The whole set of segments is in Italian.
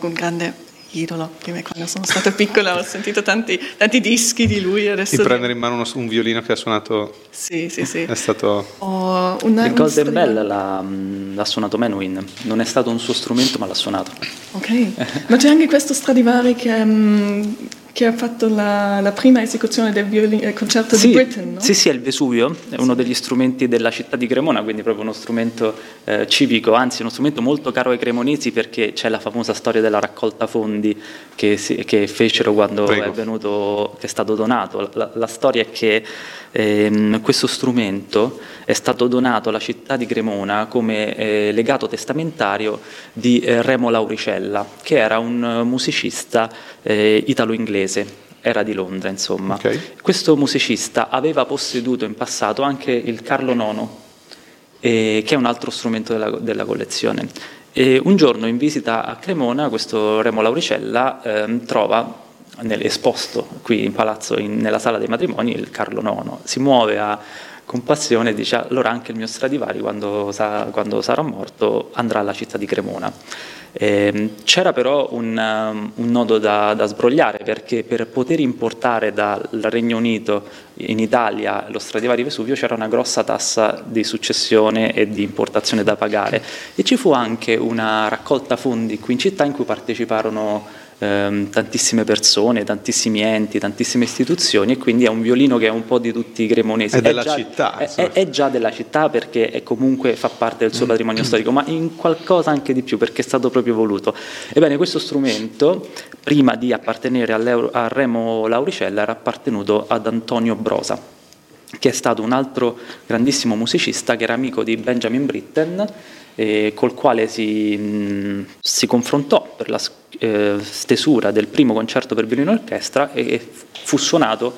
un grande idolo di me quando sono stata piccola, ho sentito tanti dischi di lui. Adesso di prendere in mano un violino che ha suonato. Sì. È stato il Golden Bell l'ha suonato Menuhin, non è stato un suo strumento ma l'ha suonato. Ok, ma c'è anche questo Stradivari che ha fatto la prima esecuzione del concerto di Britten, no? Sì, è il Vesuvio, è uno degli strumenti della città di Cremona, quindi proprio uno strumento civico, anzi uno strumento molto caro ai cremonesi, perché c'è la famosa storia della raccolta fondi che fecero quando Prego. che è stato donato. La storia è che questo strumento è stato donato alla città di Cremona come legato testamentario di Remo Lauricella, che era un musicista italo-inglese, era di Londra, insomma. Okay. Questo musicista aveva posseduto in passato anche il Carlo IX, che è un altro strumento della collezione. E un giorno in visita a Cremona questo Remo Lauricella trova esposto qui in palazzo, nella sala dei matrimoni, il Carlo IX. Si muove con passione e dice: allora anche il mio Stradivari quando sarà morto andrà alla città di Cremona. C'era però un nodo da sbrogliare, perché per poter importare dal Regno Unito in Italia lo Stradivari Vesuvio c'era una grossa tassa di successione e di importazione da pagare, e ci fu anche una raccolta fondi qui in città in cui parteciparono tantissime persone, tantissimi enti, tantissime istituzioni, e quindi è un violino che è un po' di tutti i cremonesi. È della città. È già della città, perché comunque fa parte del suo patrimonio storico, ma in qualcosa anche di più, perché è stato proprio voluto. Ebbene, questo strumento, prima di appartenere a Remo Lauricella, era appartenuto ad Antonio Brosa, che è stato un altro grandissimo musicista che era amico di Benjamin Britten, col quale si confrontò per la stesura del primo concerto per violino e orchestra, e fu suonato,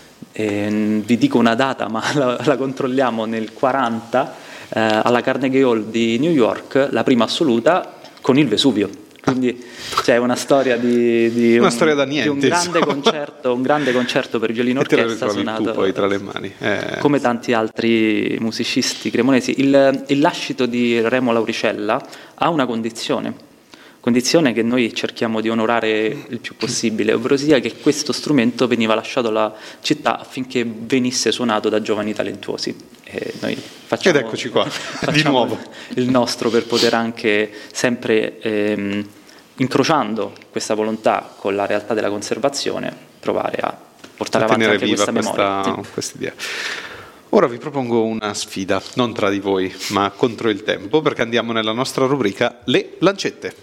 vi dico una data ma la controlliamo, nel 40 alla Carnegie Hall di New York, la prima assoluta con il Vesuvio. Quindi c'è una storia di un grande concerto per violino e orchestra suonato poi tra le mani. Come tanti altri musicisti cremonesi. Il lascito di Remo Lauricella ha una condizione che noi cerchiamo di onorare il più possibile, ovvero sia che questo strumento veniva lasciato alla città affinché venisse suonato da giovani talentuosi. E noi facciamo, ed eccoci qua, di nuovo, il nostro, per poter anche sempre, incrociando questa volontà con la realtà della conservazione, provare a portare avanti anche questa memoria. Quest'idea. Ora vi propongo una sfida, non tra di voi, ma contro il tempo, perché andiamo nella nostra rubrica Le Lancette.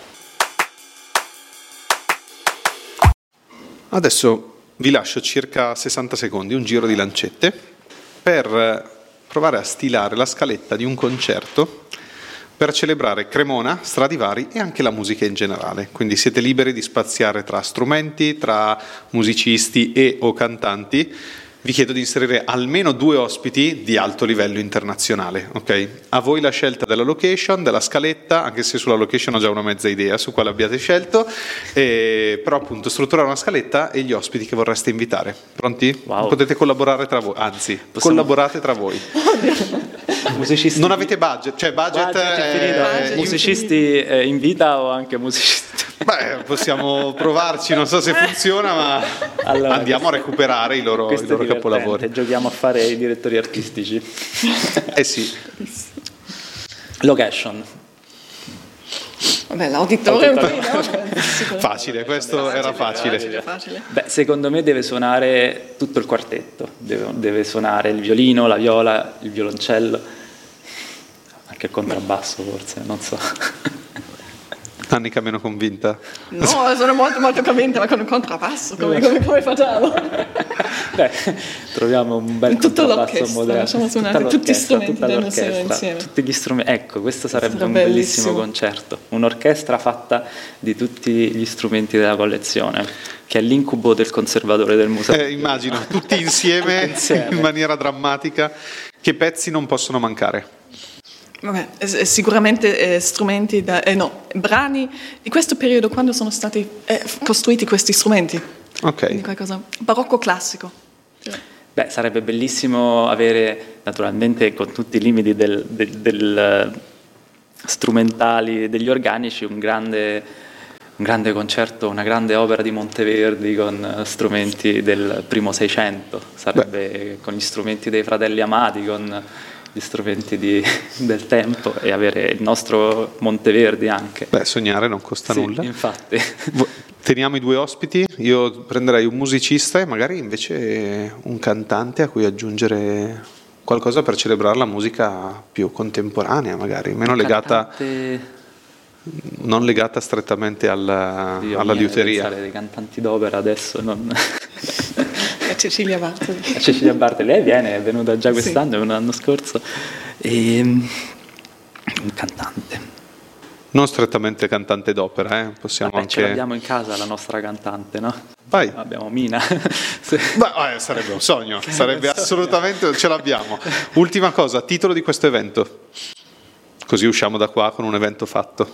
Adesso vi lascio circa 60 secondi, un giro di lancette, per provare a stilare la scaletta di un concerto per celebrare Cremona, Stradivari e anche la musica in generale. Quindi siete liberi di spaziare tra strumenti, tra musicisti e o cantanti. Vi chiedo di inserire almeno 2 ospiti di alto livello internazionale, ok? A voi la scelta della location, della scaletta, anche se sulla location ho già una mezza idea su quale abbiate scelto, però appunto strutturare una scaletta e gli ospiti che vorreste invitare. Pronti? Wow. Potete collaborare tra voi, anzi, collaborate tra voi. Musicisti. Non avete budget, cioè budget musicisti in vita o anche musicisti? Beh, possiamo provarci, non so se funziona, ma allora, andiamo a recuperare i loro capolavori. Giochiamo a fare i direttori artistici. Sì. Location. Vabbè, l'auditorio facile, questo era facile. Beh, secondo me deve suonare tutto il quartetto, deve suonare il violino, la viola, il violoncello, anche il contrabbasso forse, non so. Annica meno convinta? No, sono molto molto convinta, ma con il contrabbasso come facciamo? Beh, troviamo un bel contrabbasso moderno. Facciamo suonare tutti gli strumenti insieme. Tutti gli strumenti. Ecco, questo sarebbe un bellissimo concerto. Un'orchestra fatta di tutti gli strumenti della collezione, che è l'incubo del conservatore del museo. Immagino, tutti insieme in maniera drammatica. Che pezzi non possono mancare? Vabbè, sicuramente strumenti, brani di questo periodo, quando sono stati costruiti questi strumenti. Ok. Quindi qualcosa barocco classico. Beh, sarebbe bellissimo avere, naturalmente con tutti i limiti del strumentali, degli organici, un grande grande concerto, una grande opera di Monteverdi con strumenti del primo Seicento, sarebbe con gli strumenti dei Fratelli Amati, con gli strumenti del tempo, e avere il nostro Monteverdi anche. Sognare non costa nulla. Infatti. Teniamo i due ospiti, io prenderei un musicista e magari invece un cantante a cui aggiungere qualcosa per celebrare la musica più contemporanea, magari, meno legata, non legata strettamente alla liuteria. Dei cantanti d'opera adesso non... Cecilia Bartoli. Cecilia Bartoli, lei è venuta già quest'anno, è venuta l'anno scorso. Un cantante. Non strettamente cantante d'opera, possiamo anche... Ce l'abbiamo in casa la nostra cantante, no? Vai. Abbiamo Mina. Sarebbe un sogno, sarebbe assolutamente, ce l'abbiamo. Ultima cosa, titolo di questo evento. Così usciamo da qua con un evento fatto.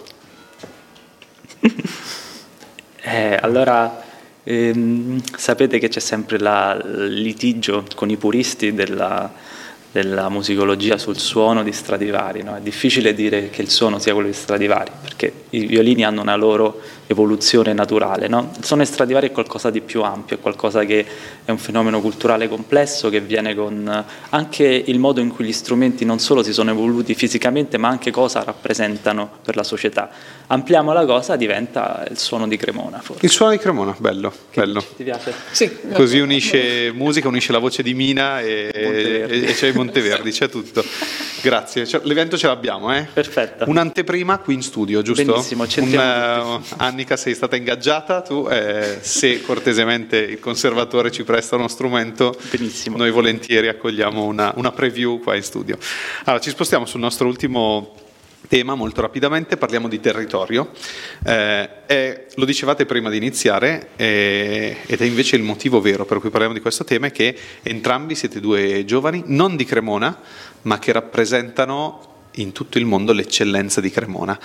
Allora, sapete che c'è sempre il litigio con i puristi della musicologia sul suono di Stradivari, no? È difficile dire che il suono sia quello di Stradivari, perché i violini hanno una loro evoluzione naturale, no? Il suono di Stradivari è qualcosa di più ampio, è qualcosa che è un fenomeno culturale complesso che viene con anche il modo in cui gli strumenti non solo si sono evoluti fisicamente, ma anche cosa rappresentano per la società. Ampliamo la cosa, diventa il suono di Cremona, forse. Il suono di Cremona, bello. Ti piace? Sì. Così unisce musica, unisce la voce di Mina e c'è Monteverdi, c'è tutto. Grazie. L'evento ce l'abbiamo, Perfetto. Un'anteprima qui in studio, giusto? Benissimo, Annica, sei stata ingaggiata, tu se cortesemente il conservatore ci presta uno strumento, benissimo, noi volentieri accogliamo una preview qua in studio. Allora, ci spostiamo sul nostro ultimo tema molto rapidamente, parliamo di territorio, lo dicevate prima di iniziare, ed è invece il motivo vero per cui parliamo di questo tema, è che entrambi siete due giovani, non di Cremona, ma che rappresentano in tutto il mondo l'eccellenza di Cremona.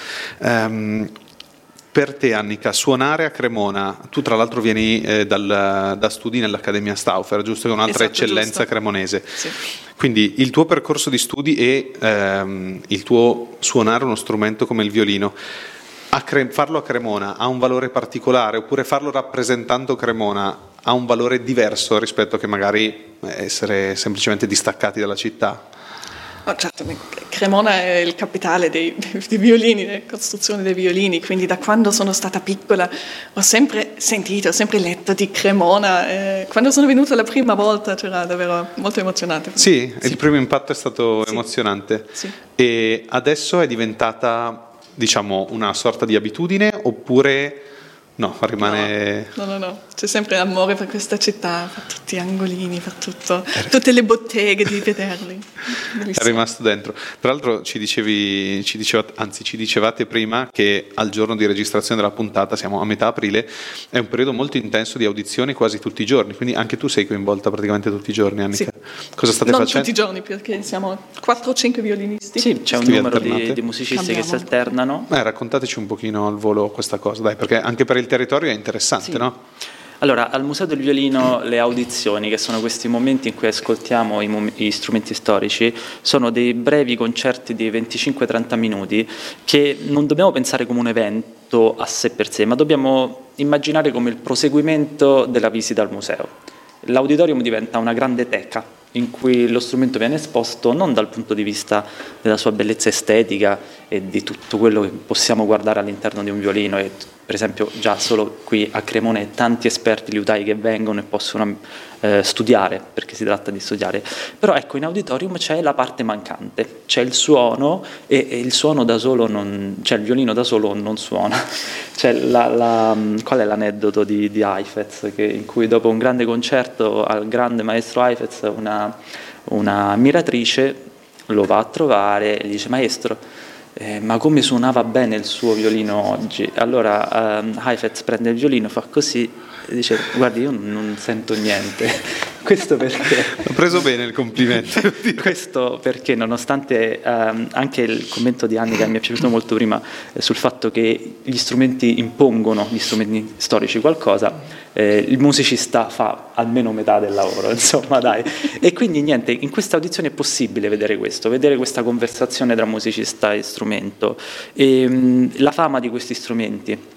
Per te, Annica, suonare a Cremona, tu tra l'altro vieni da studi nell'Accademia Stauffer, giusto? Che è un'altra eccellenza cremonese. Sì. Quindi il tuo percorso di studi e il tuo suonare uno strumento come il violino, farlo a Cremona ha un valore particolare, oppure farlo rappresentando Cremona ha un valore diverso rispetto che magari essere semplicemente distaccati dalla città? Oh, certo, Cremona è il capitale dei violini, della costruzione dei violini, quindi da quando sono stata piccola ho sempre sentito, ho sempre letto di Cremona. Quando sono venuta la prima volta c'era davvero molto emozionante. Sì, il primo impatto è stato emozionante. Sì. E adesso è diventata, diciamo, una sorta di abitudine, oppure no, rimane... No, c'è sempre amore per questa città, per tutti gli angolini, per tutto, tutte le botteghe, di vederli. È rimasto dentro. Tra l'altro ci dicevate prima che al giorno di registrazione della puntata, siamo a metà aprile, è un periodo molto intenso di audizioni quasi tutti i giorni, quindi anche tu sei coinvolta praticamente tutti i giorni, Annica. Sì. Cosa state non facendo? Tutti i giorni, perché siamo 4 o 5 violinisti. Sì, c'è un numero di musicisti che si alternano. Raccontateci un pochino al volo questa cosa, dai, perché anche per il territorio è interessante, no? Allora, al Museo del Violino le audizioni, che sono questi momenti in cui ascoltiamo gli strumenti storici, sono dei brevi concerti di 25-30 minuti che non dobbiamo pensare come un evento a sé per sé, ma dobbiamo immaginare come il proseguimento della visita al museo. L'auditorium diventa una grande teca in cui lo strumento viene esposto non dal punto di vista della sua bellezza estetica e di tutto quello che possiamo guardare all'interno di un violino, e per esempio già solo qui a Cremona tanti esperti liutai che vengono e possono studiare, perché si tratta di studiare, però ecco, in auditorium c'è la parte mancante, c'è il suono, e il suono da solo cioè il violino da solo non suona. C'è qual è l'aneddoto di Heifetz, in cui dopo un grande concerto al grande maestro Heifetz una ammiratrice lo va a trovare e gli dice: maestro, ma come suonava bene il suo violino oggi? Allora Heifetz prende il violino, fa così e dice: guardi, io non sento niente. Questo perché ho preso bene il complimento. Questo perché, nonostante anche il commento di Annica mi è piaciuto molto prima sul fatto che gli strumenti impongono, gli strumenti storici, qualcosa, il musicista fa almeno metà del lavoro, insomma, dai. E quindi niente, in questa audizione è possibile vedere questa conversazione tra musicista e strumento, e la fama di questi strumenti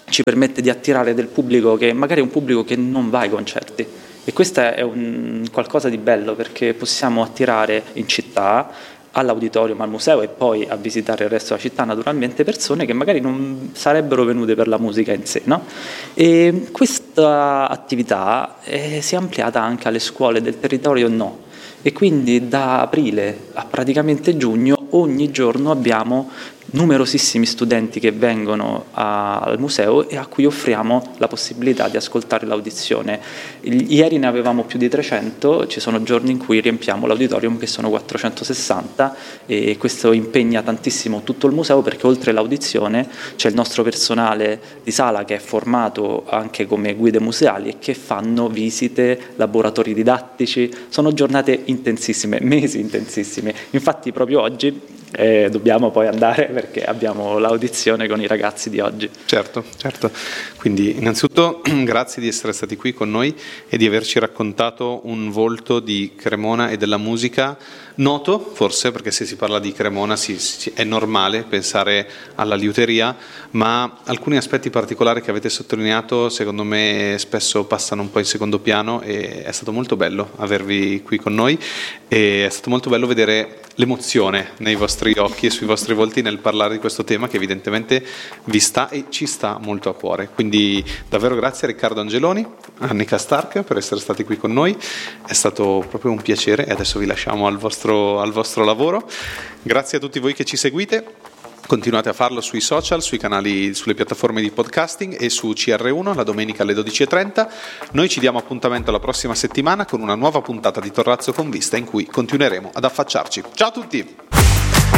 ci permette di attirare del pubblico che magari è un pubblico che non va ai concerti, e questo è un qualcosa di bello, perché possiamo attirare in città, all'auditorium, al museo e poi a visitare il resto della città naturalmente persone che magari non sarebbero venute per la musica in sé, no? E questa attività si è ampliata anche alle scuole del territorio, e quindi da aprile a praticamente giugno ogni giorno abbiamo numerosissimi studenti che vengono al museo e a cui offriamo la possibilità di ascoltare l'audizione. Ieri ne avevamo più di 300, ci sono giorni in cui riempiamo l'auditorium che sono 460, e questo impegna tantissimo tutto il museo, perché oltre all'audizione c'è il nostro personale di sala che è formato anche come guide museali e che fanno visite, laboratori didattici. Sono giornate intensissime, mesi intensissimi. Infatti proprio oggi dobbiamo poi andare perché abbiamo l'audizione con i ragazzi di oggi. Certo. Quindi innanzitutto grazie di essere stati qui con noi e di averci raccontato un volto di Cremona e della musica noto, forse, perché se si parla di Cremona è normale pensare alla liuteria, ma alcuni aspetti particolari che avete sottolineato secondo me spesso passano un po' in secondo piano, e è stato molto bello avervi qui con noi, e è stato molto bello vedere l'emozione nei vostri occhi e sui vostri volti nel parlare di questo tema che evidentemente vi sta e ci sta molto a cuore. Quindi davvero grazie a Riccardo Angeloni, a Annika Stark per essere stati qui con noi, è stato proprio un piacere, e adesso vi lasciamo al vostro lavoro. Grazie a tutti voi che ci seguite. Continuate a farlo sui social, sui canali, sulle piattaforme di podcasting e su CR1 la domenica alle 12:30. Noi ci diamo appuntamento la prossima settimana con una nuova puntata di Torrazzo con Vista in cui continueremo ad affacciarci. Ciao a tutti!